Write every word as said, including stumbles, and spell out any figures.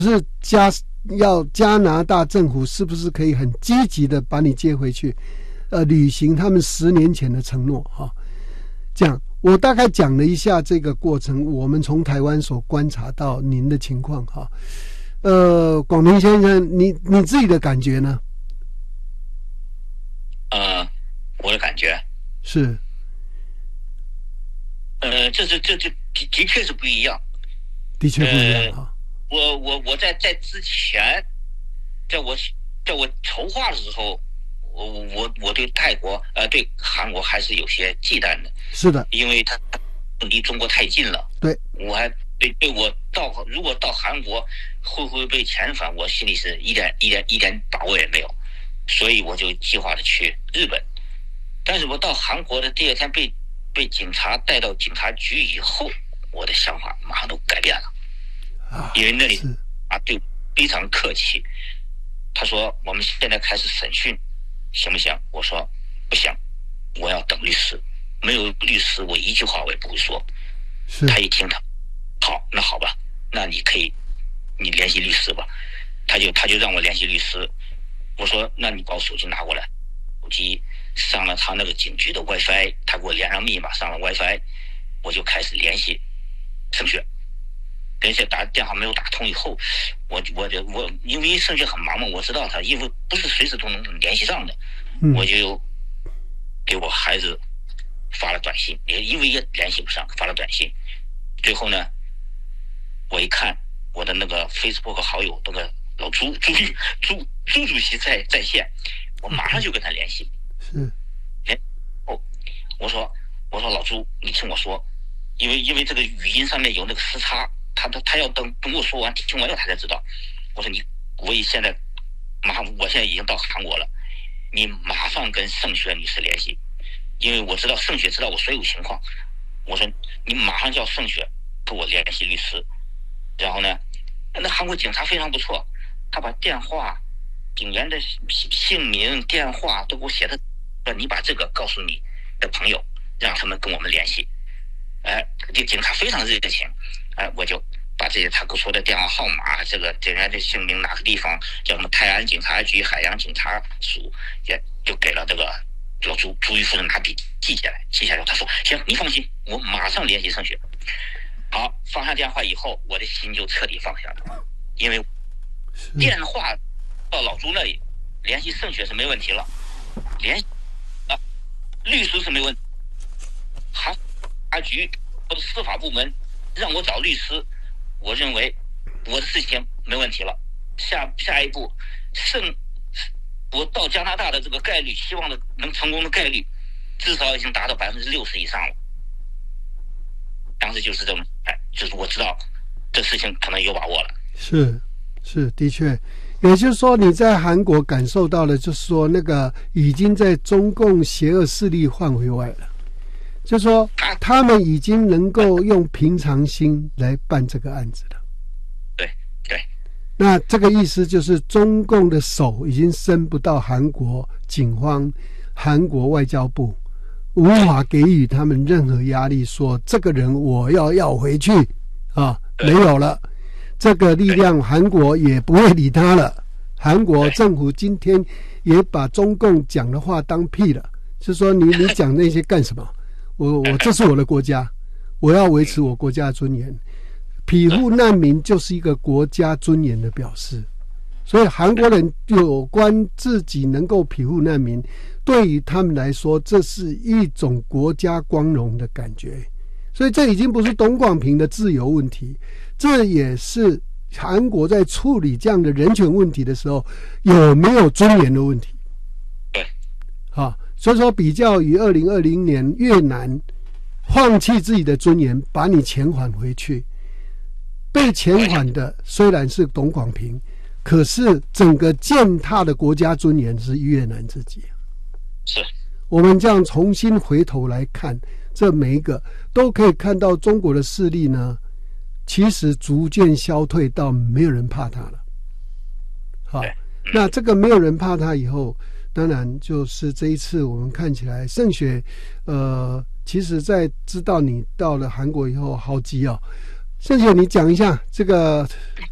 是加要加拿大政府是不是可以很积极的把你接回去，呃，履行他们十年前的承诺哈、哦？这样，我大概讲了一下这个过程，我们从台湾所观察到您的情况哈、哦。呃，广平先生，你你自己的感觉呢？ 呃，我的感觉是， 呃，这是这这的的确是不一样， 的确不一样哈。 呃我我我在在之前，在我在我筹划的时候，我我我对泰国呃对韩国还是有些忌惮的。 是的， 因为它离中国太近了。 对， 我还对对我到如果到韩国会不会被遣返，我心里是一点一点一点把握也没有，所以我就计划着去日本。但是我到韩国的第二天被被警察带到警察局以后，我的想法马上都改变了。因为那里啊，对非常客气。他说：“我们现在开始审讯，行不行？”我说：“不行，我要等律师。没有律师，我一句话我也不会说。”他一听他，好，那好吧，那你可以，你联系律师吧。他就他就让我联系律师。我说：“那你把我手机拿过来。”手机上了他那个警局的 WiFi， 他给我连上密码，上了 WiFi， 我就开始联系盛雪。联系打电话没有打通以后，我我就我因为盛雪很忙嘛，我知道他因为不是随时都能联系上的， 嗯、 我就给我孩子发了短信，也因为也联系不上，发了短信。最后呢，我一看我的那个 Facebook 好友那个老朱朱朱朱主席在在线，我马上就跟他联系。 是， 联哦，我说我说老朱，你听我说，因为因为这个语音上面有那个时差。他他他要等等我说完听完了他才知道。我说你我现在马上我现在已经到韩国了，你马上跟盛雪女士联系，因为我知道盛雪知道我所有情况。我说你马上叫盛雪跟我联系律师。然后呢，那韩国警察非常不错，他把电话、警员的姓名、电话都给我写的，说你把这个告诉你的朋友，让他们跟我们联系。哎，这警察非常热情。哎，我就把这些他给我说的电话号码，这个警员的姓名，哪个地方叫什么泰安警察局、海洋警察署，也就给了这个老朱朱玉夫人拿笔记下来，记下来。他说：“行，你放心，我马上联系盛雪。”好，放下电话以后，我的心就彻底放下了，因为电话到老朱那里联系盛雪是没问题了，联系啊律师是没问题，韩法局或者司法部门让我找律师，我认为我的事情没问题了。下下一步，胜我到加拿大的这个概率，希望的能成功的概率，至少已经达到百分之六十以上了。当时就是这么，哎，就是我知道这事情可能有把握了。 是是，的确，也就是说你在韩国感受到了，就是说那个已经在中共邪恶势力范围外了。就说他们已经能够用平常心来办这个案子了。 对对， 那这个意思就是中共的手已经伸不到韩国警方、韩国外交部，无法给予他们任何压力，说这个人我要要回去啊，没有了。这个力量韩国也不会理他了。韩国政府今天也把中共讲的话当屁了，就说你你讲那些干什么？我我这是我的国家，我要维持我国家的尊严。庇护难民就是一个国家尊严的表示，所以韩国人有关自己能够庇护难民，对于他们来说，这是一种国家光荣的感觉。所以这已经不是董广平的自由问题，这也是韩国在处理这样的人权问题的时候有没有尊严的问题。 对， 好。所以说，比较于二零二零年越南放弃自己的尊严，把你遣返回去，被遣返的虽然是董广平，可是整个践踏的国家尊严是越南自己。 是， 我们这样重新回头来看，这每一个都可以看到中国的势力呢，其实逐渐消退到没有人怕他了。好，那这个没有人怕他以后。当然，就是这一次我们看起来，盛雪，呃，其实在知道你到了韩国以后，好急哦。盛雪，你讲一下这个